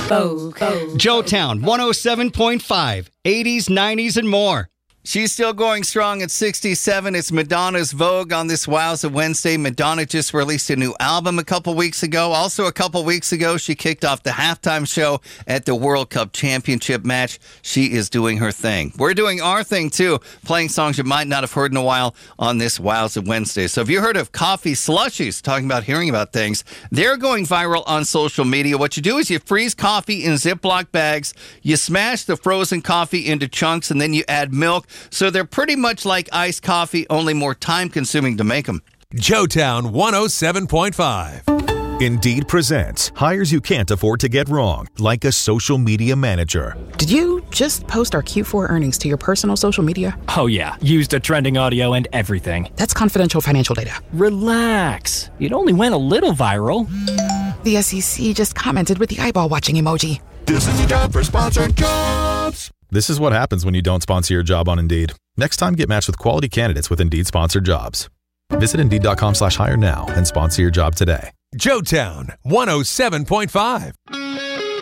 Joetown 107.5, 80s, 90s, and more. She's still going strong at 67. It's Madonna's Vogue on this Wowza Wednesday. Madonna just released a new album a couple weeks ago. Also, a couple weeks ago, she kicked off the halftime show at the World Cup Championship match. She is doing her thing. We're doing our thing, too, playing songs you might not have heard in a while on this Wowza Wednesday. So if you heard of coffee slushies, talking about hearing about things, they're going viral on social media. What you do is you freeze coffee in Ziploc bags, you smash the frozen coffee into chunks, and then you add milk. So they're pretty much like iced coffee, only more time-consuming to make them. Joetown 107.5. Indeed presents hires you can't afford to get wrong, like a social media manager. Did you just post our Q4 earnings to your personal social media? Oh, yeah. Used a trending audio and everything. That's confidential financial data. Relax. It only went a little viral. The SEC just commented with the eyeball-watching emoji. This is a job for Sponsored Jobs. This is what happens when you don't sponsor your job on Indeed. Next time, get matched with quality candidates with Indeed Sponsored Jobs. Visit Indeed.com/hire now and sponsor your job today. Joetown 107.5.